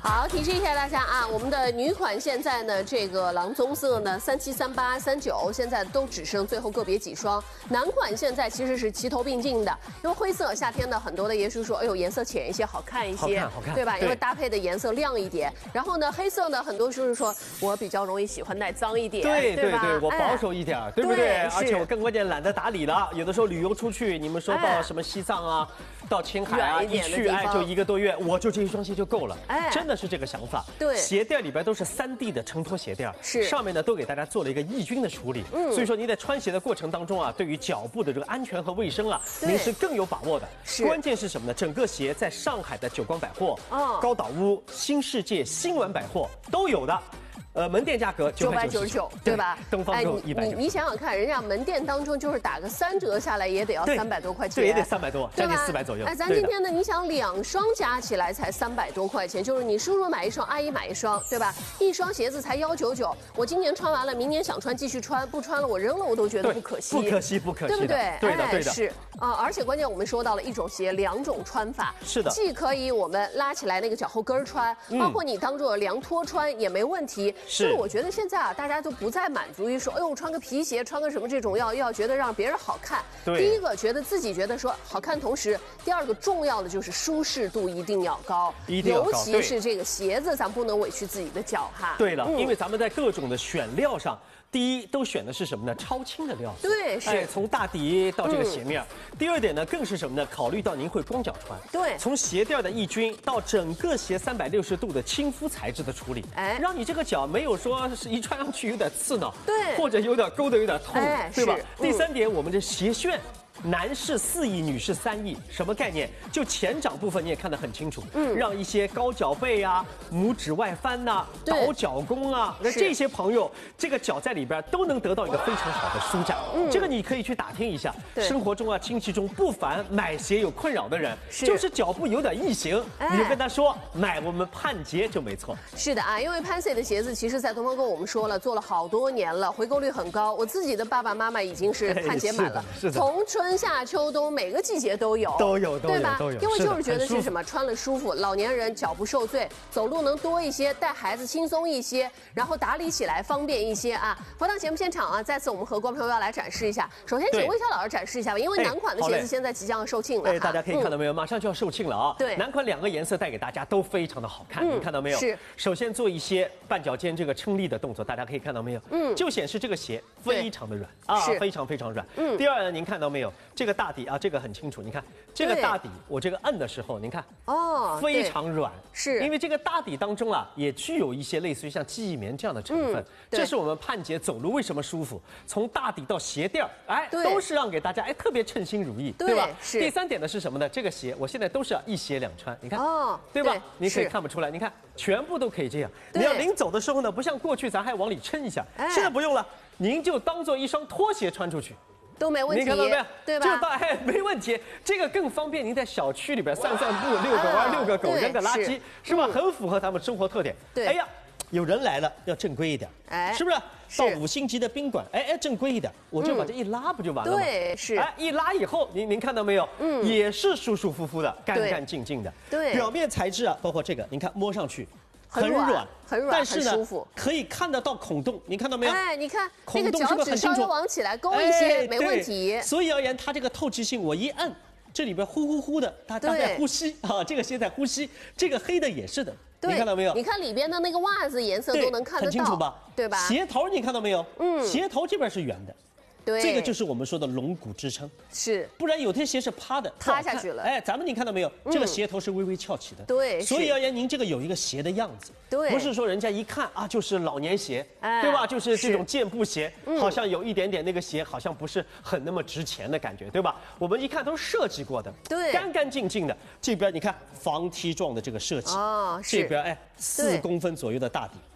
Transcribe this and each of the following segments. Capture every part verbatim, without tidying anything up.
好，提示一下大家啊，我们的女款现在呢，这个狼棕色呢，三七、三八、三九，现在都只剩最后个别几双。男款现在其实是齐头并进的，因为灰色夏天的很多的爷叔说，哎呦颜色浅一些好看一些， 好看好看， 对吧？ 对因为搭配的颜色亮一点。然后呢，黑色呢，很多叔叔说我比较容易喜欢耐脏一点， 对对吧？ 对，我保守一点，对不对？而且我更关键懒得打理了，有的时候旅游出去，你们说到什么西藏啊，到青海啊，一去哎就一个多月，我就这一双鞋就够了，哎，真的是这个想法。 对， 鞋垫里边都是三 D 的承托鞋垫， 是上面呢都给大家做了一个抑菌的处理，嗯，所以说你在穿鞋的过程当中啊，对于脚部的这个安全和卫生啊，您是更有把握的。 是， 关键是什么呢？整个鞋在上海的久光百货、哦、高岛屋、新世界、新丸百货都有的。呃，门店价格九百九十九， 对吧？ 东方之后一百九。 你你想想看，人家门店当中就是打个三折下来也得要三百多块钱， 对，也得三百多，将近四百左右。 哎，咱今天呢，你想两双加起来才三百多块钱，就是你叔叔买一双，阿姨买一双，对吧？一双鞋子才幺九九，我今年穿完了，明年想穿继续穿，不穿了我扔了我都觉得不可惜， 不可惜，不可惜， 对不对？ 对的，对的， 是啊，而且关键我们说到了一种鞋两种穿法， 是的， 既可以我们拉起来那个脚后跟穿，包括你当做凉拖穿也没问题。是，我觉得现在。现在啊，大家就不再满足于说，哎呦，穿个皮鞋，穿个什么这种，要要觉得让别人好看。第一个觉得自己觉得说好看，同时，第二个重要的就是舒适度一定要高， 一定要高， 尤其是这个鞋子，咱不能委屈自己的脚哈。 对了，嗯、因为咱们在各种的选料上。第一，都选的是什么呢？超轻的料子， 对，是。 哎，从大底到这个鞋面。嗯、第二点呢，更是什么呢？考虑到您会光脚穿， 对， 从鞋垫的抑菌到整个鞋三百六十度的亲肤材质的处理，哎，让你这个脚没有说是一穿上去有点刺挠， 对， 或者有点勾的有点痛， 哎、 对吧？ 嗯、 第三点，我们这鞋楦。男士四翼，女士三翼，什么概念？就前掌部分你也看得很清楚，嗯，让一些高脚背啊、拇指外翻呐、啊、倒脚弓啊，那这些朋友，这个脚在里边都能得到一个非常好的舒展。嗯，这个你可以去打听一下，生活中啊、亲戚中不凡买鞋有困扰的人，是就是脚部有点异形，哎、你就跟他说买我们盼捷就没错。 是的啊，因为Pansy的鞋子，其实在东方跟我们说了，做了好多年了，回购率很高。我自己的爸爸妈妈已经是盼捷满了， 是的， 从春。春夏秋冬每个季节都有， 都有， 对吧？ 都有， 因为就是觉得是什么，穿了舒服，老年人脚不受罪，走路能多一些，带孩子轻松一些，然后打理起来方便一些啊。回到节目现场啊，再次我们和观众朋友要来展示一下。首先请魏晓老师展示一下吧，因为男款的鞋子现在即将要售罄了。 哎，大家可以看到没有，马上就要售罄了啊。 对， 男款两个颜色带给大家都非常的好看，你看到没有？ 是。 首先做一些半脚尖这个撑立的动作，大家可以看到没有？嗯，就显示这个鞋非常的软啊，非常非常软。嗯。第二呢，您看到没有？这个大底啊。这个很清楚，你看这个大底，我这个摁的时候，您看哦，非常软， 是因为这个大底当中啊，也具有一些类似于像记忆棉这样的成分，嗯、这是我们盼捷走路为什么舒服，从大底到鞋垫，哎，都是让给大家哎特别称心如意，对, 对吧？ 是。 第三点呢是什么呢？这个鞋我现在都是要一鞋两穿，你看哦，对吧？你可以看不出来，你看全部都可以这样。你要临走的时候呢，不像过去咱还往里撑一下，哎、现在不用了，您就当做一双拖鞋穿出去。 都没问题， 你看到没有？ 对吧？ 就到哎，没问题。这个更方便您在小区里边散散步、遛个弯、遛个狗、扔个垃圾，是吧？很符合咱们生活特点。 对， 哎呀，有人来了，要正规一点，哎，是不是？到五星级的宾馆，哎哎，正规一点，我就把这一拉，不就完了吗？ 对，是。 哎，一拉以后，您您看到没有？嗯，也是舒舒服服的，干干净净的。 对， 表面材质啊，包括这个，您看摸上去。 很软，很软， 但是呢， 舒服， 可以看得到孔洞，你看到没有？ 哎，你看孔洞那个脚趾稍微往起来勾一些，没问题。 所以而言，它这个透气性，我一摁，这里边呼呼呼的，它它在呼吸啊，这个鞋在呼吸，这个黑的也是的，你看到没有？ 你看里边的那个袜子颜色都能看得到， 很清楚吧？ 对吧？ 鞋头你看到没有？嗯，鞋头这边是圆的。 对， 这个就是我们说的龙骨支撑， 是， 不然有些鞋是趴的， 塌下去了。 哎，咱们你看到没有？这个鞋头是微微翘起的， 对。 所以而言，您这个有一个鞋的样子， 对， 不是说人家一看啊就是老年鞋，对吧？就是这种健步鞋，好像有一点点那个鞋好像不是很那么值钱的感觉，对吧？我们一看都是设计过的， 对， 干干净净的。这边你看防踢状的这个设计，哦，这边哎四公分左右的大底。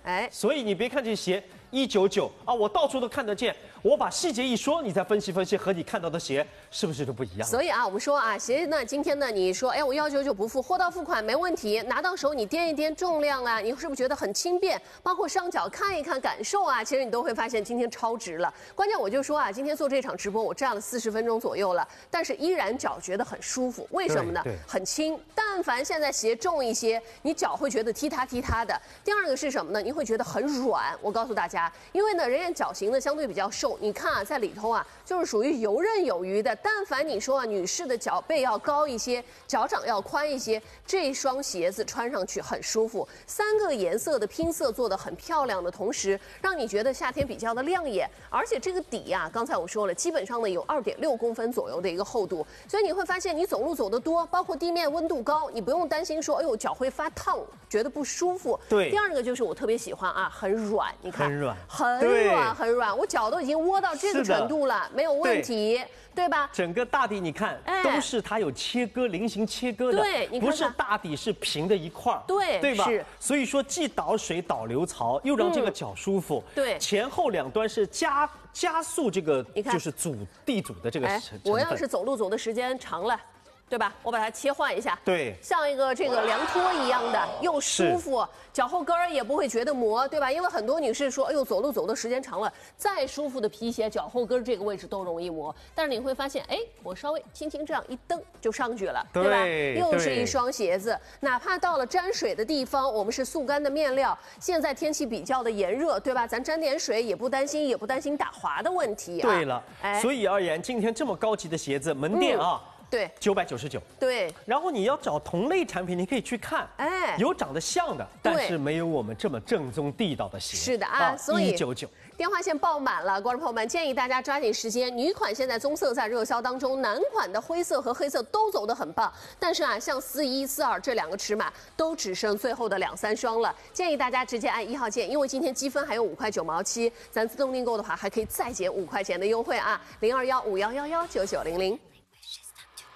哎，所以你别看这鞋一九九啊，我到处都看得见。我把细节一说，你再分析分析，和你看到的鞋是不是就不一样？ 所以啊，我们说啊，鞋呢，今天呢，你说，哎，我幺九九不付，货到付款没问题，拿到手你掂一掂重量啊，你是不是觉得很轻便？包括上脚看一看感受啊，其实你都会发现今天超值了。关键我就说啊，今天做这场直播，我站了四十分钟左右了，但是依然脚觉得很舒服，为什么呢？很轻。但凡现在鞋重一些，你脚会觉得踢踏踢踏的。第二个是什么呢？你会觉得很软。我告诉大家，因为呢，人家脚型呢相对比较瘦，你看啊，在里头啊，就是属于游刃有余的。但凡你说啊，女士的脚背要高一些，脚掌要宽一些，这双鞋子穿上去很舒服。三个颜色的拼色做得很漂亮的同时，让你觉得夏天比较的亮眼。而且这个底呀、啊，刚才我说了，基本上呢有二点六公分左右的一个厚度，所以你会发现你走路走得多，包括地面温度高，你不用担心说，哎呦脚会发烫，觉得不舒服。 对。 第二个就是我特别喜欢啊，很软，你看， 很软， 很软，很软，我脚都已经窝到这个程度了，没有问题。对吧？ 整个大底你看，哎、都是它有切割，菱形切割的， 对，你看不是大底是平的一块儿， 对， 对吧？ 是， 所以说既导水导流槽，又让这个脚舒服， 嗯、对， 前后两端是加加速这个就是阻地阻的这个成分。 我要是走路走的时间长了。对吧？我把它切换一下， 对， 像一个这个凉拖一样的，又舒服，脚后跟儿也不会觉得磨，对吧？因为很多女士说，哎呦，走路走的时间长了，再舒服的皮鞋，脚后跟这个位置都容易磨。但是你会发现，哎，我稍微轻轻这样一蹬就上去了，对吧？又是一双鞋子，哪怕到了沾水的地方，我们是速干的面料，现在天气比较的炎热，对吧？咱沾点水也不担心，也不担心打滑的问题啊。 对了，哎，所以而言，今天这么高级的鞋子，门店啊。嗯对， 九百九十九。 对， 然后你要找同类产品，你可以去看，哎，有长得像的，但是没有我们这么正宗地道的鞋。 是的啊，所以一九九。 电话线爆满了，观众朋友们建议大家抓紧时间。女款现在棕色在热销当中，男款的灰色和黑色都走得很棒，但是啊，像四一、四二这两个尺码都只剩最后的两三双了。建议大家直接按一号键，因为今天积分还有五块九毛七，咱自动订购的话还可以再减五块钱的优惠啊！零二幺五幺幺幺九九零零。